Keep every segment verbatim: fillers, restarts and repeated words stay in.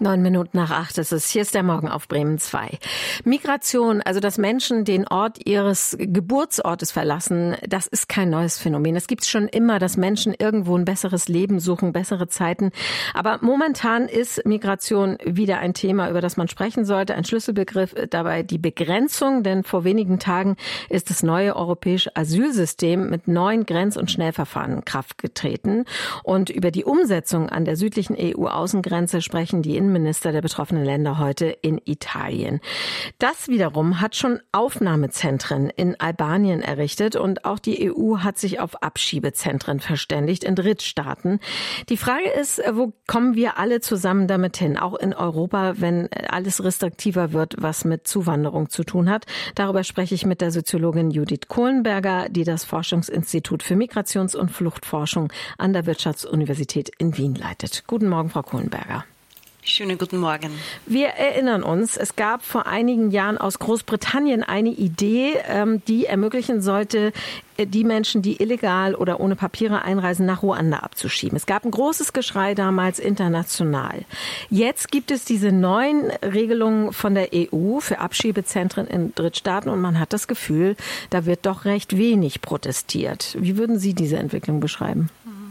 Neun Minuten nach acht ist es. Hier ist der Morgen auf Bremen zwei. Migration, also dass Menschen den Ort ihres Geburtsortes verlassen, das ist kein neues Phänomen. Es gibt es schon immer, dass Menschen irgendwo ein besseres Leben suchen, bessere Zeiten. Aber momentan ist Migration wieder ein Thema, über das man sprechen sollte. Ein Schlüsselbegriff dabei die Begrenzung, denn vor wenigen Tagen ist das neue europäische Asylsystem mit neuen Grenz- und Schnellverfahren in Kraft getreten. Und über die Umsetzung an der südlichen E U-Außengrenze sprechen die Innenminister der betroffenen Länder heute in Italien. Das wiederum hat schon Aufnahmezentren in Albanien errichtet und auch die E U hat sich auf Abschiebezentren verständigt in Drittstaaten. Die Frage ist, wo kommen wir alle zusammen damit hin, auch in Europa, wenn alles restriktiver wird, was mit Zuwanderung zu tun hat. Darüber spreche ich mit der Soziologin Judith Kohlenberger, die das Forschungsinstitut für Migrations- und Fluchtforschung an der Wirtschaftsuniversität in Wien leitet. Guten Morgen, Frau Kohlenberger. Schönen guten Morgen. Wir erinnern uns, es gab vor einigen Jahren aus Großbritannien eine Idee, die ermöglichen sollte, die Menschen, die illegal oder ohne Papiere einreisen, nach Ruanda abzuschieben. Es gab ein großes Geschrei damals international. Jetzt gibt es diese neuen Regelungen von der E U für Abschiebezentren in Drittstaaten und man hat das Gefühl, da wird doch recht wenig protestiert. Wie würden Sie diese Entwicklung beschreiben?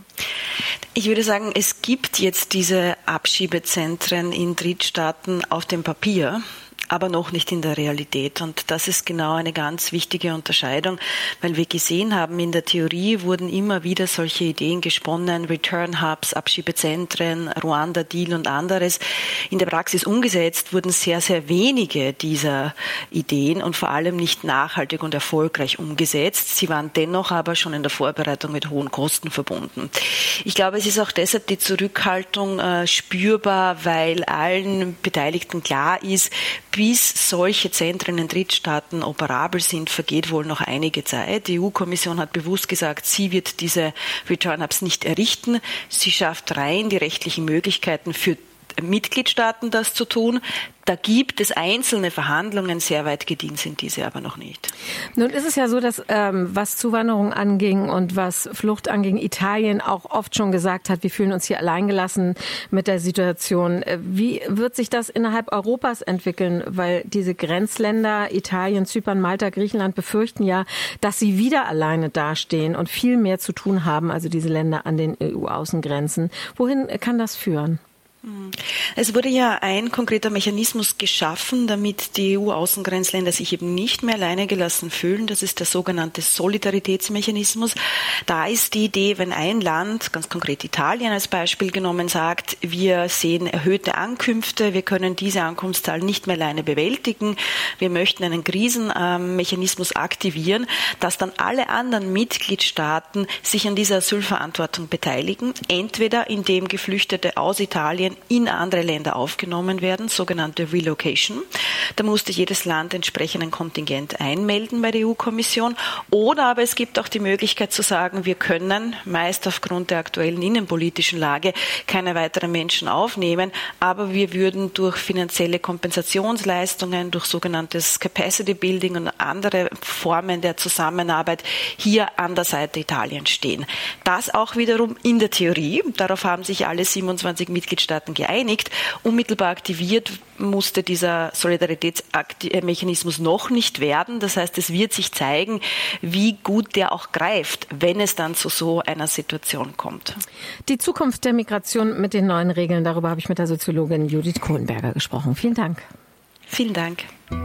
Ich würde sagen, es gibt jetzt diese Abschiebezentren in Drittstaaten auf dem Papier, aber noch nicht in der Realität. Und das ist genau eine ganz wichtige Unterscheidung, weil wir gesehen haben, in der Theorie wurden immer wieder solche Ideen gesponnen, Return Hubs, Abschiebezentren, Ruanda-Deal und anderes. In der Praxis umgesetzt wurden sehr, sehr wenige dieser Ideen und vor allem nicht nachhaltig und erfolgreich umgesetzt. Sie waren dennoch aber schon in der Vorbereitung mit hohen Kosten verbunden. Ich glaube, es ist auch deshalb die Zurückhaltung äh, spürbar, weil allen Beteiligten klar ist, bis solche Zentren in Drittstaaten operabel sind, vergeht wohl noch einige Zeit. Die E U-Kommission hat bewusst gesagt, sie wird diese Return-Hubs nicht errichten. Sie schafft rein die rechtlichen Möglichkeiten für Mitgliedstaaten, das zu tun. Da gibt es einzelne Verhandlungen, sehr weit gediehen sind diese aber noch nicht. Nun ist es ja so, dass ähm, was Zuwanderung anging und was Flucht anging, Italien auch oft schon gesagt hat, wir fühlen uns hier alleingelassen mit der Situation. Wie wird sich das innerhalb Europas entwickeln? Weil diese Grenzländer, Italien, Zypern, Malta, Griechenland befürchten ja, dass sie wieder alleine dastehen und viel mehr zu tun haben, also diese Länder an den E U-Außengrenzen. Wohin kann das führen? Es wurde ja ein konkreter Mechanismus geschaffen, damit die E U-Außengrenzländer sich eben nicht mehr alleine gelassen fühlen. Das ist der sogenannte Solidaritätsmechanismus. Da ist die Idee, wenn ein Land, ganz konkret Italien als Beispiel genommen, sagt, wir sehen erhöhte Ankünfte, wir können diese Ankunftszahl nicht mehr alleine bewältigen, wir möchten einen Krisenmechanismus aktivieren, dass dann alle anderen Mitgliedstaaten sich an dieser Asylverantwortung beteiligen, entweder indem Geflüchtete aus Italien in andere Länder aufgenommen werden, sogenannte Relocation. Da musste jedes Land entsprechend ein Kontingent einmelden bei der E U-Kommission. Oder aber es gibt auch die Möglichkeit zu sagen, wir können meist aufgrund der aktuellen innenpolitischen Lage keine weiteren Menschen aufnehmen, aber wir würden durch finanzielle Kompensationsleistungen, durch sogenanntes Capacity Building und andere Formen der Zusammenarbeit hier an der Seite Italiens stehen. Das auch wiederum in der Theorie. Darauf haben sich alle siebenundzwanzig Mitgliedstaaten geeinigt. Unmittelbar aktiviert musste dieser Solidaritätsmechanismus noch nicht werden. Das heißt, es wird sich zeigen, wie gut der auch greift, wenn es dann zu so einer Situation kommt. Die Zukunft der Migration mit den neuen Regeln, darüber habe ich mit der Soziologin Judith Kohlenberger gesprochen. Vielen Dank. Vielen Dank.